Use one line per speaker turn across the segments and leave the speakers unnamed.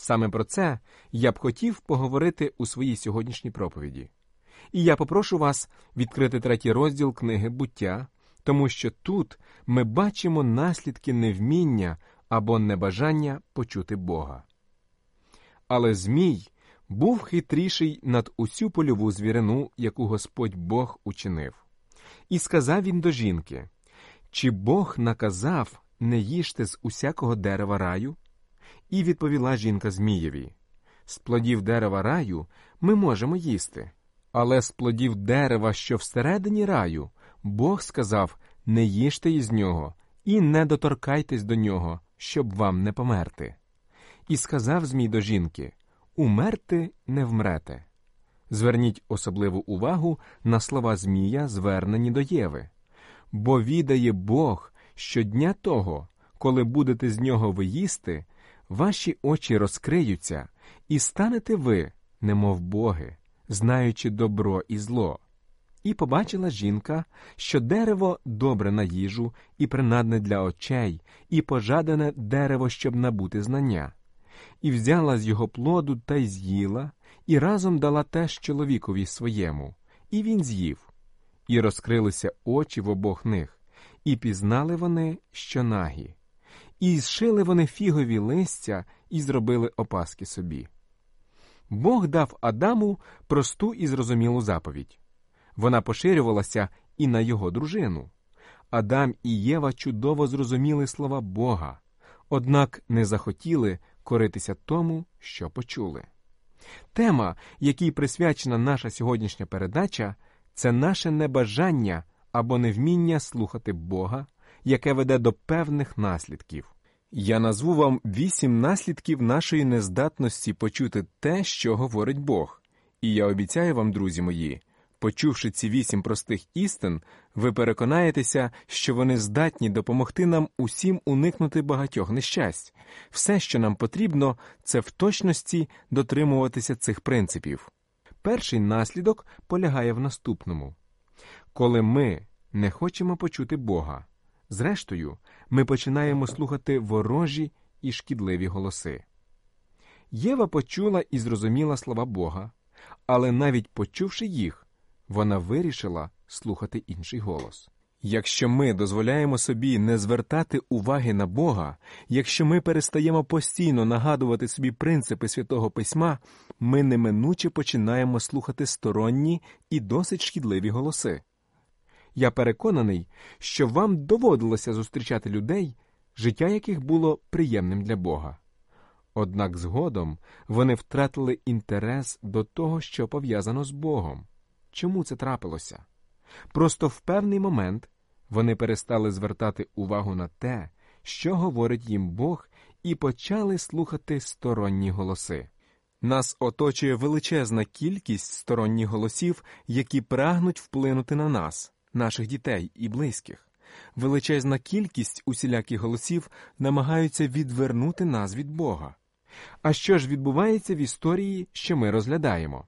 Саме про це я б хотів поговорити у своїй сьогоднішній проповіді. І я попрошу вас відкрити 3 розділ книги «Буття», тому що тут ми бачимо наслідки невміння або небажання почути Бога. Але Змій був хитріший над усю польову звірину, яку Господь Бог учинив. І сказав він до жінки: «Чи Бог наказав, не їжте з усякого дерева раю?» І відповіла жінка Змієві: «З плодів дерева раю ми можемо їсти, але з плодів дерева, що всередині раю, Бог сказав, не їжте із нього і не доторкайтесь до нього, щоб вам не померти». І сказав Змій до жінки: «Умерти не вмрете». Зверніть особливу увагу на слова Змія, звернені до Єви. «Бо відає Бог, що дня того, коли будете з нього ви їсти, ваші очі розкриються, і станете ви, немов боги, знаючи добро і зло». І побачила жінка, що дерево добре на їжу і принадне для очей, і пожадане дерево, щоб набути знання. І взяла з його плоду та й з'їла, і разом дала теж чоловікові своєму, і він з'їв. І розкрилися очі в обох них, і пізнали вони, що нагі. І зшили вони фігові листя, і зробили опаски собі. Бог дав Адаму просту і зрозумілу заповідь. Вона поширювалася і на його дружину. Адам і Єва чудово зрозуміли слова Бога, однак не захотіли коритися тому, що почули. Тема, якій присвячена наша сьогоднішня передача, це наше небажання або невміння слухати Бога, яке веде до певних наслідків. Я назву вам 8 наслідків нашої нездатності почути те, що говорить Бог. І я обіцяю вам, друзі мої, почувши ці 8 простих істин, ви переконаєтеся, що вони здатні допомогти нам усім уникнути багатьох нещасть. Все, що нам потрібно, це в точності дотримуватися цих принципів. Перший наслідок полягає в наступному. Коли ми не хочемо почути Бога, зрештою, ми починаємо слухати ворожі і шкідливі голоси. Єва почула і зрозуміла слова Бога, але навіть почувши їх, вона вирішила слухати інший голос. Якщо ми дозволяємо собі не звертати уваги на Бога, якщо ми перестаємо постійно нагадувати собі принципи Святого Письма, ми неминуче починаємо слухати сторонні і досить шкідливі голоси. Я переконаний, що вам доводилося зустрічати людей, життя яких було приємним для Бога. Однак згодом вони втратили інтерес до того, що пов'язано з Богом. Чому це трапилося? Просто в певний момент вони перестали звертати увагу на те, що говорить їм Бог, і почали слухати сторонні голоси. Нас оточує величезна кількість сторонніх голосів, які прагнуть вплинути на нас, наших дітей і близьких. Величезна кількість усіляких голосів намагаються відвернути нас від Бога. А що ж відбувається в історії, що ми розглядаємо?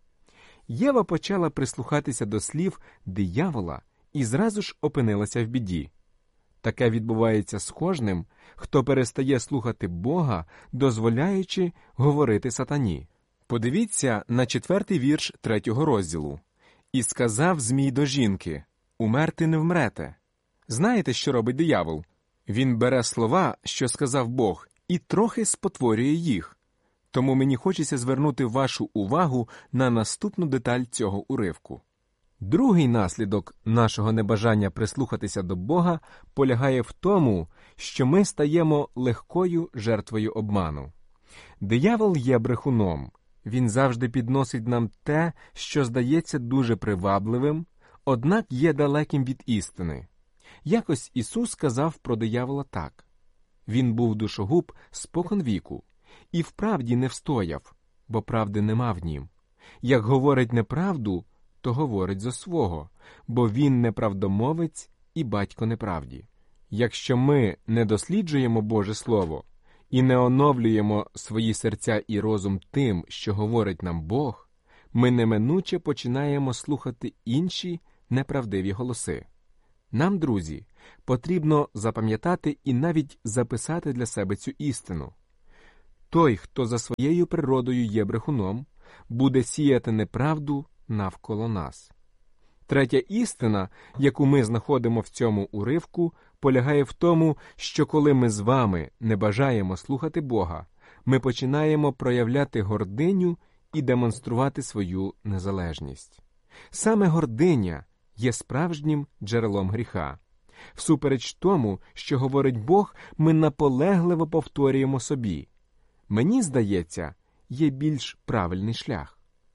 Єва почала прислухатися до слів диявола і зразу ж опинилася в біді. Таке відбувається з кожним, хто перестає слухати Бога, дозволяючи говорити сатані. Подивіться на 4-й вірш 3-го розділу. «І сказав Змій до жінки: умерти не вмрете». Знаєте, що робить диявол? Він бере слова, що сказав Бог, і трохи спотворює їх. Тому мені хочеться звернути вашу увагу на наступну деталь цього уривку. Другий наслідок нашого небажання прислухатися до Бога полягає в тому, що ми стаємо легкою жертвою обману. Диявол є брехуном. Він завжди підносить нам те, що здається дуже привабливим, однак є далеким від істини. Якось Ісус сказав про диявола так. Він був душогуб споконвіку, і вправді не встояв, бо правди нема в нім. Як говорить неправду, то говорить зо свого, бо він неправдомовець і батько неправді. Якщо ми не досліджуємо Боже Слово і не оновлюємо свої серця і розум тим, що говорить нам Бог, ми неминуче починаємо слухати інші неправдиві голоси. Нам, друзі, потрібно запам'ятати і навіть записати для себе цю істину. Той, хто за своєю природою є брехуном, буде сіяти неправду навколо нас. Третя істина, яку ми знаходимо в цьому уривку, полягає в тому, що коли ми з вами не бажаємо слухати Бога, ми починаємо проявляти гординю і демонструвати свою незалежність. Саме гординя є справжнім джерелом гріха. Всупереч тому, що говорить Бог, ми наполегливо повторюємо собі: «Мені здається, є більш правильний шлях».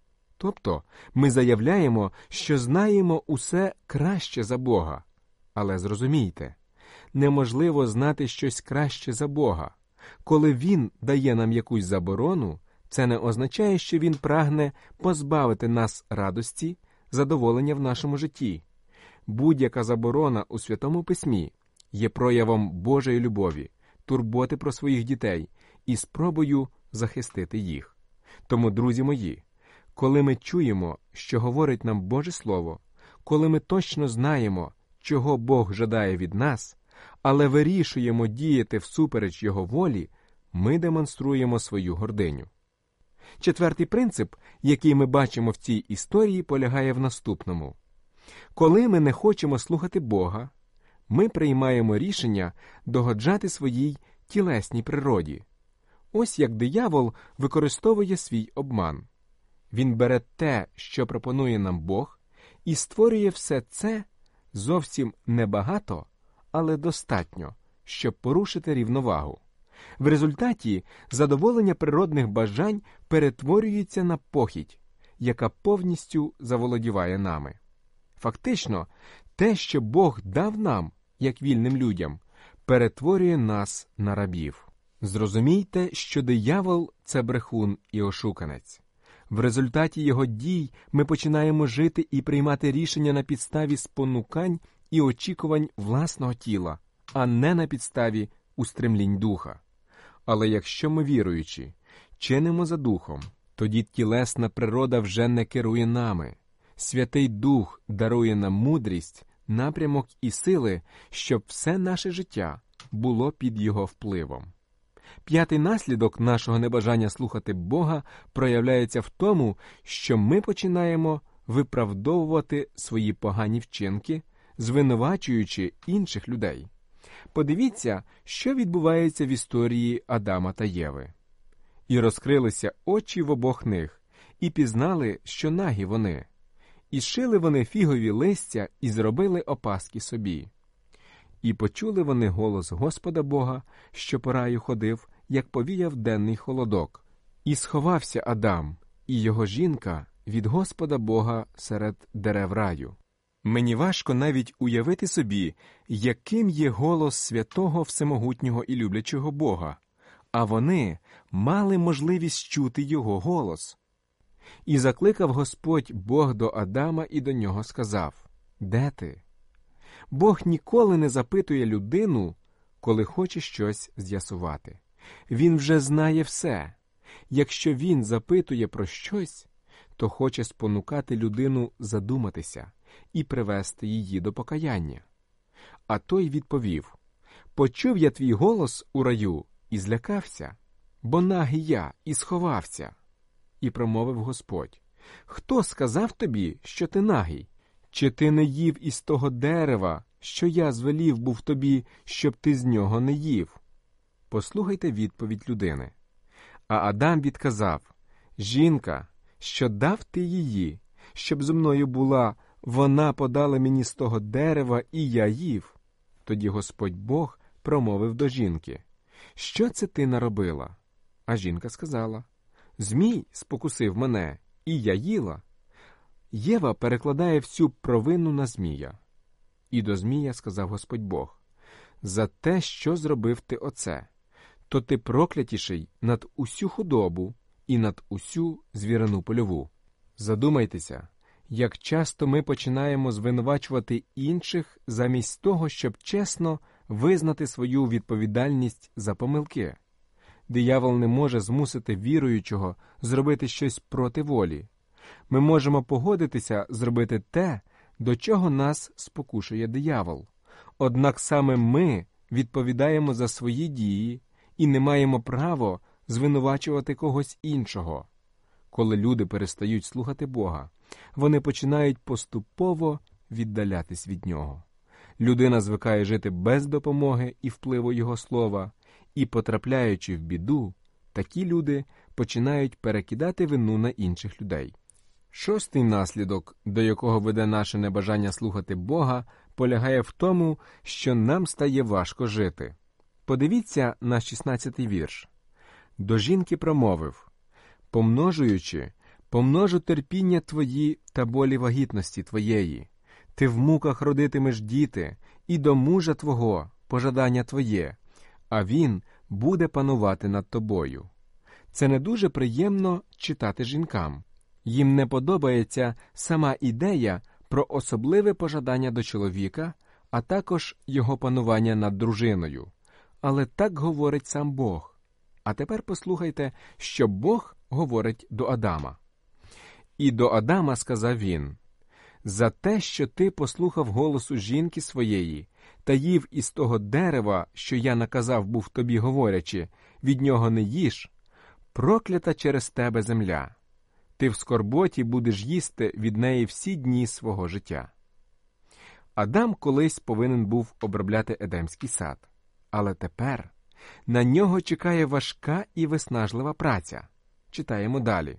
Тобто ми заявляємо, що знаємо усе краще за Бога. Але зрозумійте, неможливо знати щось краще за Бога. Коли Він дає нам якусь заборону, це не означає, що Він прагне позбавити нас радості, задоволення в нашому житті. Будь-яка заборона у Святому Письмі є проявом Божої любові, турботи про своїх дітей і спробою захистити їх. Тому, друзі мої, коли ми чуємо, що говорить нам Боже Слово, коли ми точно знаємо, чого Бог жадає від нас, але вирішуємо діяти всупереч Його волі, ми демонструємо свою гординю. Четвертий принцип, який ми бачимо в цій історії, полягає в наступному. Коли ми не хочемо слухати Бога, ми приймаємо рішення догоджати своїй тілесній природі. Ось як диявол використовує свій обман. Він бере те, що пропонує нам Бог, і створює все це зовсім небагато, але достатньо, щоб порушити рівновагу. В результаті задоволення природних бажань перетворюється на похіть, яка повністю заволодіває нами. Фактично, те, що Бог дав нам, як вільним людям, перетворює нас на рабів. Зрозумійте, що диявол – це брехун і ошуканець. В результаті його дій ми починаємо жити і приймати рішення на підставі спонукань і очікувань власного тіла, а не на підставі устремлінь духа. Але якщо ми, віруючи, чинимо за духом, тоді тілесна природа вже не керує нами. Святий Дух дарує нам мудрість, напрямок і сили, щоб все наше життя було під його впливом. П'ятий наслідок нашого небажання слухати Бога проявляється в тому, що ми починаємо виправдовувати свої погані вчинки, звинувачуючи інших людей. Подивіться, що відбувається в історії Адама та Єви. «І розкрилися очі в обох них, і пізнали, що нагі вони. І шили вони фігові листя, і зробили опаски собі. І почули вони голос Господа Бога, що по раю ходив, як повіяв денний холодок. І сховався Адам, і його жінка від Господа Бога серед дерев раю». Мені важко навіть уявити собі, яким є голос святого, всемогутнього і люблячого Бога, а вони мали можливість чути його голос. І закликав Господь Бог до Адама і до нього сказав: «Де ти?» Бог ніколи не запитує людину, коли хоче щось з'ясувати. Він вже знає все. Якщо він запитує про щось, то хоче спонукати людину задуматися і привести її до покаяння. А той відповів: «Почув я твій голос у раю і злякався, бо нагий я і сховався». І промовив Господь: «Хто сказав тобі, що ти нагий? Чи ти не їв із того дерева, що я звелів був тобі, щоб ти з нього не їв?» Послухайте відповідь людини. А Адам відказав: «Жінка, що дав ти її, щоб зо мною була, вона подала мені з того дерева, і я їв». Тоді Господь Бог промовив до жінки: «Що це ти наробила?» А жінка сказала: «Змій спокусив мене, і я їла». Єва перекладає всю провину на змія. І до змія сказав Господь Бог: «За те, що зробив ти оце, то ти проклятіший над усю худобу і над усю звірину польову». Задумайтеся, як часто ми починаємо звинувачувати інших замість того, щоб чесно визнати свою відповідальність за помилки. Диявол не може змусити віруючого зробити щось проти волі. Ми можемо погодитися зробити те, до чого нас спокушує диявол. Однак саме ми відповідаємо за свої дії і не маємо права звинувачувати когось іншого. Коли люди перестають слухати Бога, вони починають поступово віддалятись від Нього. Людина звикає жити без допомоги і впливу Його слова, і, потрапляючи в біду, такі люди починають перекидати вину на інших людей. Шостий наслідок, до якого веде наше небажання слухати Бога, полягає в тому, що нам стає важко жити. Подивіться на 16-й вірш. «До жінки промовив: помножуючи, помножу терпіння твої та болі вагітності твоєї. Ти в муках родитимеш діти, і до мужа твого пожадання твоє, а він буде панувати над тобою». Це не дуже приємно читати жінкам. Їм не подобається сама ідея про особливе пожадання до чоловіка, а також його панування над дружиною. Але так говорить сам Бог. А тепер послухайте, що Бог говорить до Адама. «І до Адама сказав він: за те, що ти послухав голосу жінки своєї та їв із того дерева, що я наказав був тобі, говорячи, від нього не їж, проклята через тебе земля. Ти в скорботі будеш їсти від неї всі дні свого життя». Адам колись повинен був обробляти Едемський сад. Але тепер на нього чекає важка і виснажлива праця. Читаємо далі.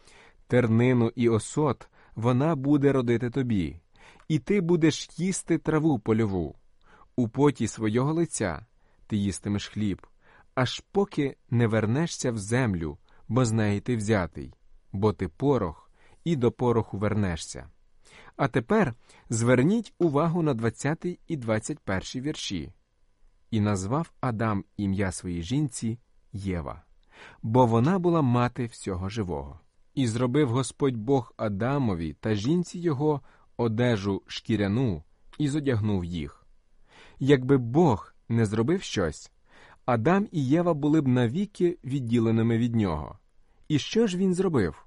«Тернину і осот вона буде родити тобі, і ти будеш їсти траву польову. У поті свого лиця ти їстимеш хліб, аж поки не вернешся в землю, бо з неї ти взятий, бо ти порох, і до пороху вернешся». А тепер зверніть увагу на 20 і 21 вірші. «І назвав Адам ім'я своїй жінці Єва, бо вона була мати всього живого. І зробив Господь Бог Адамові та жінці його одежу шкіряну і зодягнув їх». Якби Бог не зробив щось, Адам і Єва були б навіки відділеними від нього. І що ж він зробив?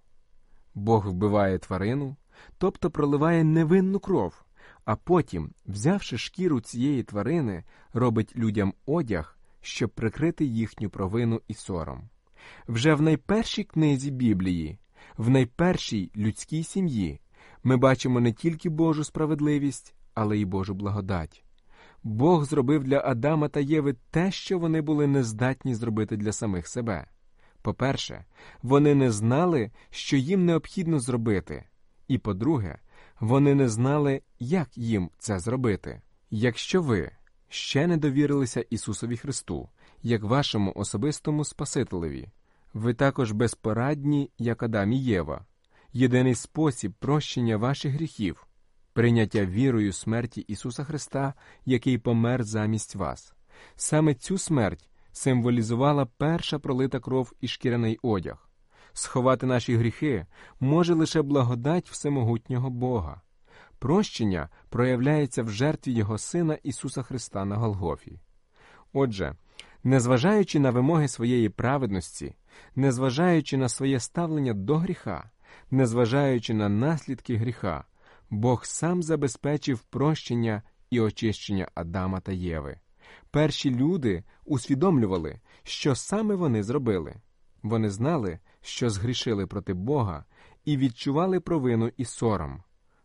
Бог вбиває тварину, тобто проливає невинну кров, а потім, взявши шкіру цієї тварини, робить людям одяг, щоб прикрити їхню провину і сором. Вже в найпершій книзі Біблії, в найпершій людській сім'ї, ми бачимо не тільки Божу справедливість, але й Божу благодать. Бог зробив для Адама та Єви те, що вони були нездатні зробити для самих себе. По-перше, вони не знали, що їм необхідно зробити. І по-друге, вони не знали, як їм це зробити. Якщо ви ще не довірилися Ісусові Христу, як вашому особистому Спасителеві, ви також безпорадні, як Адам і Єва. Єдиний спосіб прощення ваших гріхів – прийняття вірою смерті Ісуса Христа, який помер замість вас. Саме цю смерть символізувала перша пролита кров і шкіряний одяг. Сховати наші гріхи може лише благодать всемогутнього Бога. Прощення проявляється в жертві Його Сина Ісуса Христа на Голгофі. Отже, незважаючи на вимоги своєї праведності, незважаючи на своє ставлення до гріха, незважаючи на наслідки гріха, Бог сам забезпечив прощення і очищення Адама та Єви. Перші люди усвідомлювали, що саме вони зробили. Вони знали, що згрішили проти Бога і відчували провину і сором.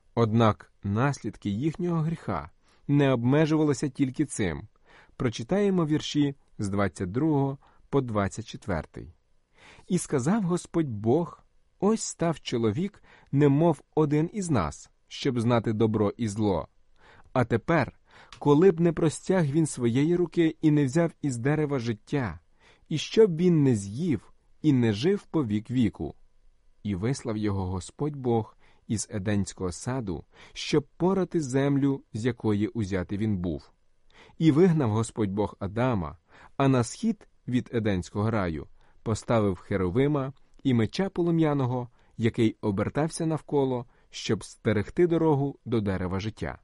Однак наслідки їхнього гріха не обмежувалися тільки цим. Прочитаємо вірші з 22 по 24. «І сказав Господь Бог: ось став чоловік, немов один із нас, щоб знати добро і зло. А тепер, коли б не простяг він своєї руки і не взяв із дерева життя, і щоб він не з'їв і не жив по вік віку. І вислав його Господь Бог із Еденського саду, щоб порати землю, з якої узятий він був. І вигнав Господь Бог Адама, а на схід від Еденського раю поставив Херовима і меча полум'яного, який обертався навколо, щоб стерегти дорогу до дерева життя».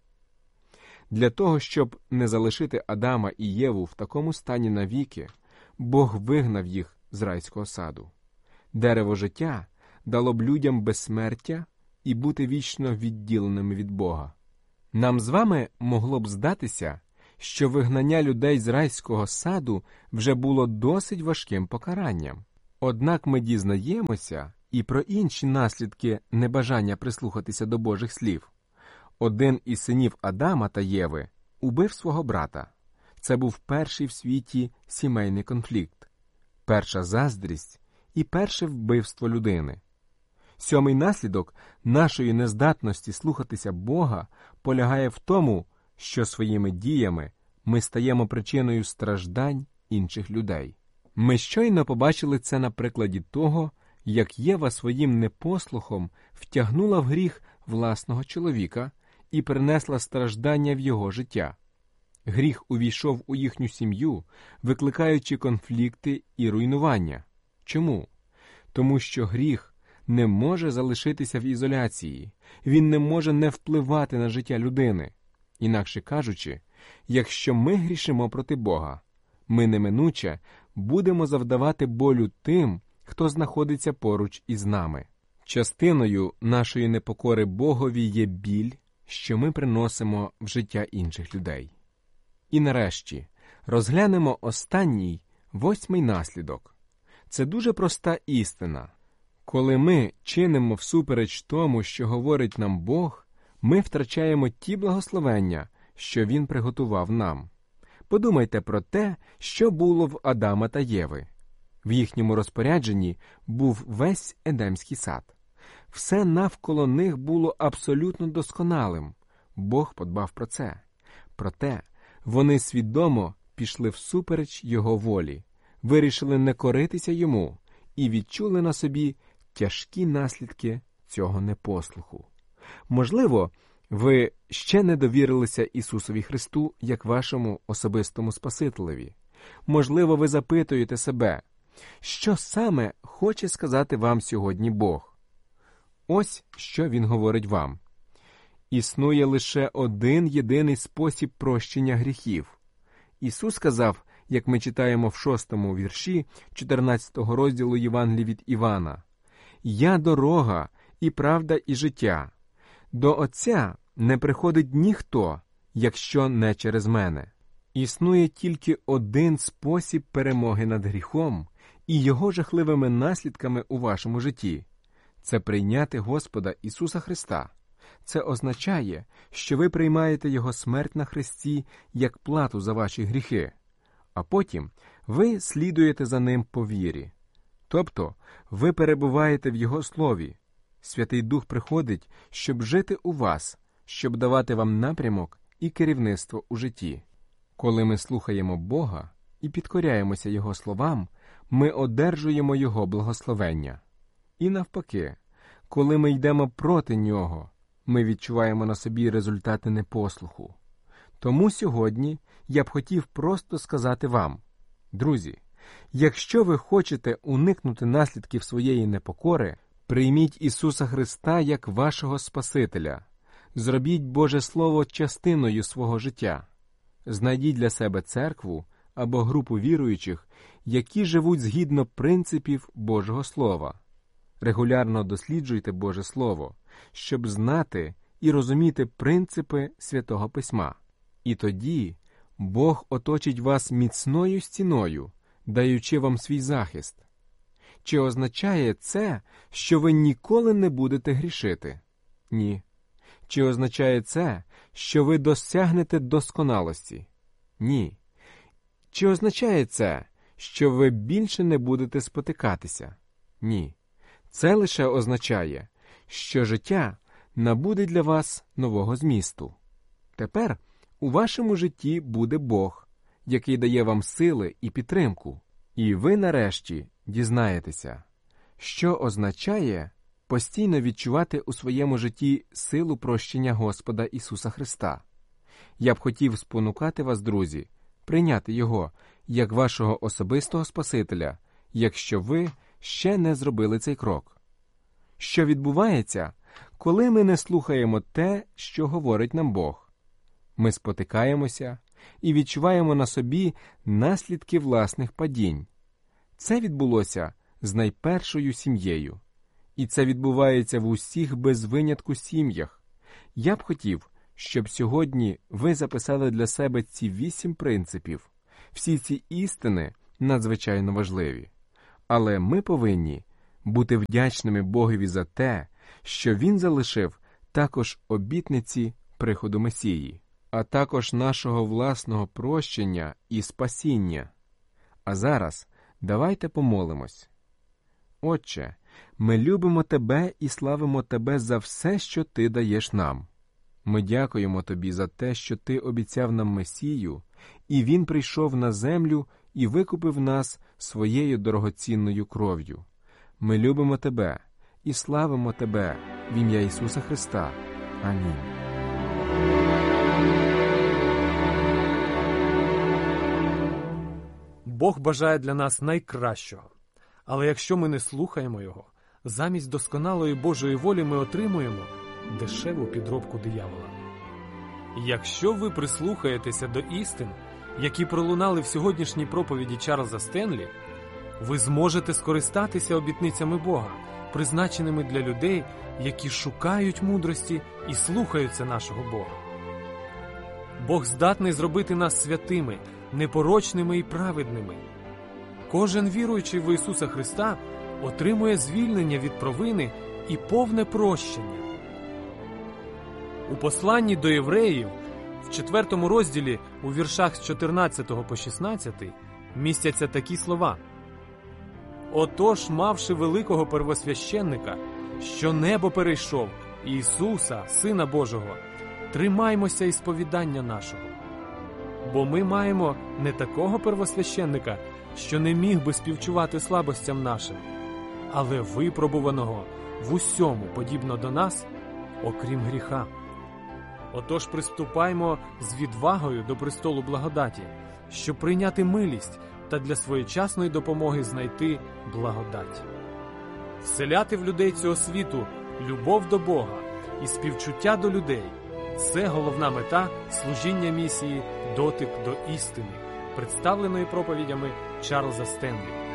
Для того, щоб не залишити Адама і Єву в такому стані навіки, Бог вигнав їх з райського саду. Дерево життя дало б людям безсмертя і бути вічно відділеними від Бога. Нам з вами могло б здатися, що вигнання людей з райського саду вже було досить важким покаранням. Однак ми дізнаємося і про інші наслідки небажання прислухатися до Божих слів. Один із синів Адама та Єви убив свого брата. Це був перший в світі сімейний конфлікт, перша заздрість і перше вбивство людини. Сьомий наслідок нашої нездатності слухатися Бога полягає в тому, що своїми діями ми стаємо причиною страждань інших людей. Ми щойно побачили це на прикладі того, як Єва своїм непослухом втягнула в гріх власного чоловіка і принесла страждання в його життя. Гріх увійшов у їхню сім'ю, викликаючи конфлікти і руйнування. Чому? Тому що гріх не може залишитися в ізоляції, він не може не впливати на життя людини. Інакше кажучи, якщо ми грішимо проти Бога, ми неминуче будемо завдавати болю тим, хто знаходиться поруч із нами. Частиною нашої непокори Богові є біль, що ми приносимо в життя інших людей. І нарешті розглянемо останній, 8-й наслідок. Це дуже проста істина. Коли ми чинимо всупереч тому, що говорить нам Бог, ми втрачаємо ті благословення, що Він приготував нам. Подумайте про те, що було в Адама та Єви. В їхньому розпорядженні був весь Едемський сад. Все навколо них було абсолютно досконалим. Бог подбав про це. Проте вони свідомо пішли всупереч Його волі, вирішили не коритися Йому і відчули на собі тяжкі наслідки цього непослуху. Можливо, ви ще не довірилися Ісусові Христу як вашому особистому Спасителеві. Можливо, ви запитуєте себе, що саме хоче сказати вам сьогодні Бог? Ось що Він говорить вам. Існує лише один єдиний спосіб прощення гріхів. Ісус сказав, як ми читаємо в 6-му вірші 14-го розділу Євангелії від Івана: «Я дорога, і правда, і життя. До Отця не приходить ніхто, якщо не через мене». Існує тільки один спосіб перемоги над гріхом і його жахливими наслідками у вашому житті. Це прийняти Господа Ісуса Христа. Це означає, що ви приймаєте Його смерть на хресті як плату за ваші гріхи, а потім ви слідуєте за Ним по вірі. Тобто ви перебуваєте в Його Слові. Святий Дух приходить, щоб жити у вас, щоб давати вам напрямок і керівництво у житті. Коли ми слухаємо Бога і підкоряємося Його словам, ми одержуємо Його благословення. І навпаки, коли ми йдемо проти Нього, ми відчуваємо на собі результати непослуху. Тому сьогодні я б хотів просто сказати вам, друзі, якщо ви хочете уникнути наслідків своєї непокори, прийміть Ісуса Христа як вашого Спасителя. Зробіть Боже Слово частиною свого життя. Знайдіть для себе церкву або групу віруючих, які живуть згідно принципів Божого Слова. Регулярно досліджуйте Боже Слово, щоб знати і розуміти принципи Святого Письма. І тоді Бог оточить вас міцною стіною, даючи вам свій захист. Чи означає це, що ви ніколи не будете грішити? Ні. Чи означає це, що ви досягнете досконалості? Ні. Чи означає це, що ви більше не будете спотикатися? Ні. Це лише означає, що життя набуде для вас нового змісту. Тепер у вашому житті буде Бог, який дає вам сили і підтримку. І ви нарешті дізнаєтеся, що означає постійно відчувати у своєму житті силу прощення Господа Ісуса Христа. Я б хотів спонукати вас, друзі, прийняти Його як вашого особистого Спасителя, якщо ви ще не зробили цей крок. Що відбувається, коли ми не слухаємо те, що говорить нам Бог? Ми спотикаємося і відчуваємо на собі наслідки власних падінь. Це відбулося з найпершою сім'єю. І це відбувається в усіх без винятку сім'ях. Я б хотів, щоб сьогодні ви записали для себе ці 8 принципів. Всі ці істини надзвичайно важливі. Але ми повинні бути вдячними Богові за те, що Він залишив також обітниці приходу Месії, а також нашого власного прощення і спасіння. А зараз давайте помолимось. Отче, ми любимо Тебе і славимо Тебе за все, що Ти даєш нам. Ми дякуємо Тобі за те, що Ти обіцяв нам Месію, і Він прийшов на землю і викупив нас своєю дорогоцінною кров'ю. Ми любимо Тебе і славимо Тебе в ім'я Ісуса Христа. Амінь.
Бог бажає для нас найкращого. Але якщо ми не слухаємо Його, замість досконалої Божої волі ми отримуємо дешеву підробку диявола. Якщо ви прислухаєтеся до істин, які пролунали в сьогоднішній проповіді Чарльза Стенлі, ви зможете скористатися обітницями Бога, призначеними для людей, які шукають мудрості і слухаються нашого Бога. Бог здатний зробити нас святими, непорочними і праведними. Кожен віруючий в Ісуса Христа отримує звільнення від провини і повне прощення. У посланні до євреїв в 4 розділі у віршах з 14 по 16 містяться такі слова: «Отож, мавши великого первосвященника, що небо перейшов, Ісуса, Сина Божого, тримаймося ісповідання нашого. Бо ми маємо не такого первосвященника, що не міг би співчувати слабостям нашим, але випробуваного в усьому подібно до нас, окрім гріха. Отож приступаймо з відвагою до престолу благодаті, щоб прийняти милість та для своєчасної допомоги знайти благодать. Вселяти в людей цього світу любов до Бога і співчуття до людей – це головна мета служіння місії «Дотик до істини», представленої проповідями Чарльза Стенлі.